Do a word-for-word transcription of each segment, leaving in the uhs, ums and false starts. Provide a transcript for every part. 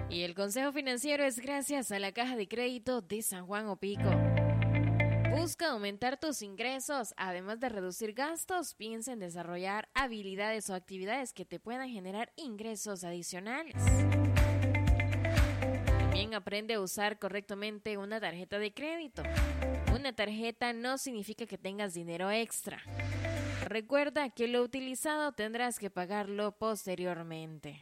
Y el consejo financiero es gracias a la Caja de Crédito de San Juan Opico. Busca aumentar tus ingresos, además de reducir gastos, piensa en desarrollar habilidades o actividades que te puedan generar ingresos adicionales. También aprende a usar correctamente una tarjeta de crédito. Una tarjeta no significa que tengas dinero extra. Recuerda que lo utilizado tendrás que pagarlo posteriormente.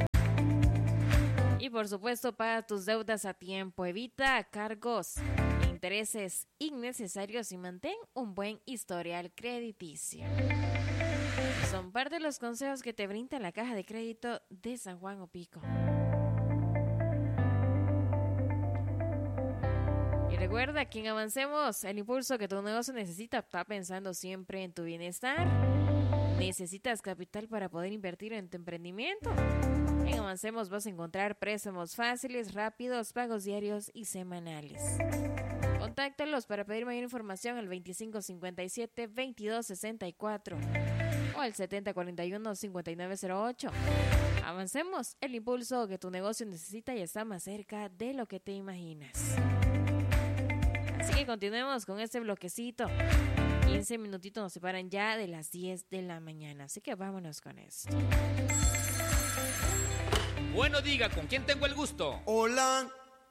Y por supuesto, paga tus deudas a tiempo, evita cargos, intereses innecesarios y mantén un buen historial crediticio. Son parte de los consejos que te brinda la Caja de Crédito de San Juan Opico. Y recuerda que en Avancemos, el impulso que tu negocio necesita, está pensando siempre en tu bienestar. ¿Necesitas capital para poder invertir en tu emprendimiento? En Avancemos vas a encontrar préstamos fáciles, rápidos, pagos diarios y semanales. Contáctalos para pedir mayor información al veinticinco cincuenta y siete, veintidós sesenta y cuatro o al setenta cuarenta y uno, cincuenta y nueve cero ocho. Avancemos, el impulso que tu negocio necesita y está más cerca de lo que te imaginas. Así que continuemos con este bloquecito. quince minutitos nos separan ya de las diez de la mañana, así que vámonos con esto. Bueno, diga, ¿con quién tengo el gusto? Hola.